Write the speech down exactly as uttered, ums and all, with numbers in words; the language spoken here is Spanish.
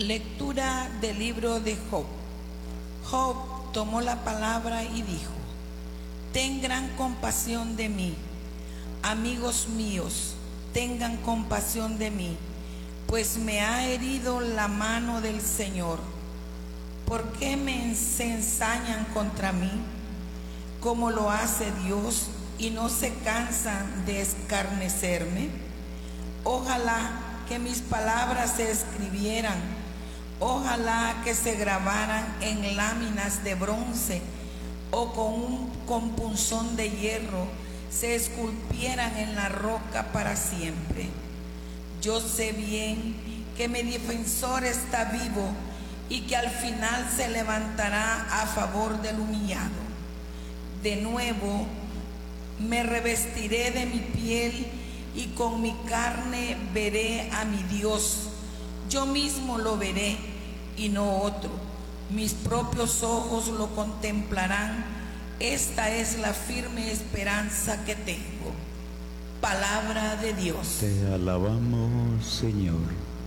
Lectura del libro de Job. Job tomó la palabra y dijo: ten gran compasión de mí, amigos míos, tengan compasión de mí, pues me ha herido la mano del Señor. ¿Por qué me se ensañan contra mí, como lo hace Dios, y no se cansan de escarnecerme? Ojalá que mis palabras se escribieran, ojalá que se grabaran en láminas de bronce, o con un con punzón de hierro se esculpieran en la roca para siempre. Yo sé bien que mi defensor está vivo y que al final se levantará a favor del humillado. De nuevo me revestiré de mi piel y con mi carne veré a mi Dios. Yo mismo lo veré y no otro. Mis propios ojos lo contemplarán. Esta es la firme esperanza que tengo. Palabra de Dios. Te alabamos, Señor.